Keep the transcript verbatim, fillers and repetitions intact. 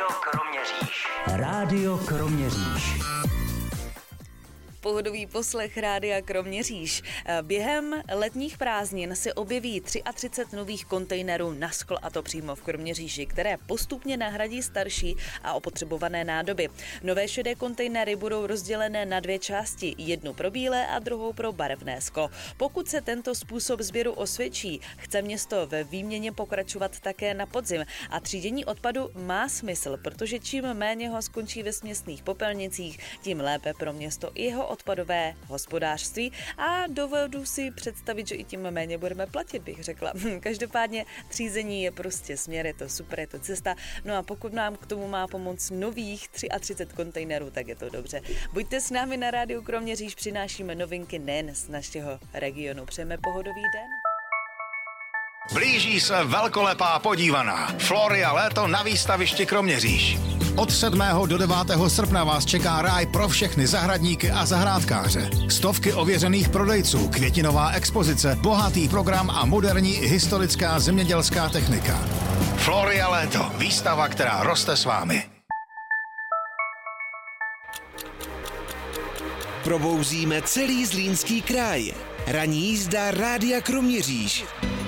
Kroměříž. Rádio Kroměříž. Pohodový poslech Rádia Kroměříž. Během letních prázdnin se objeví třicet tři nových kontejnerů na sklo, a to přímo v Kroměříži, které postupně nahradí starší a opotřebované nádoby. Nové šedé kontejnery budou rozdělené na dvě části, jednu pro bílé a druhou pro barevné sklo. Pokud se tento způsob sběru osvědčí, chce město ve výměně pokračovat také na podzim a třídění odpadu má smysl, protože čím méně ho skončí ve směsných popelnicích, tím lépe pro město i jeho odpadové hospodářství a dovedu si představit, že i tím méně budeme platit, bych řekla. Každopádně třízení je prostě směr, je to super, je to cesta. No a pokud nám k tomu má pomoct nových třicet tři kontejnerů, tak je to dobře. Buďte s námi na Rádiu Kroměříž, přinášíme novinky nejen z našeho regionu. Přejeme pohodový den. Blíží se velkolepá podívaná. Floria léto na výstavišti Kroměříž. Od sedmého do devátého srpna vás čeká ráj pro všechny zahradníky a zahrádkáře. Stovky ověřených prodejců, květinová expozice, bohatý program a moderní historická zemědělská technika. Floria léto, výstava, která roste s vámi. Probouzíme celý Zlínský kraj. Ranní jízda Rádia Kroměříž.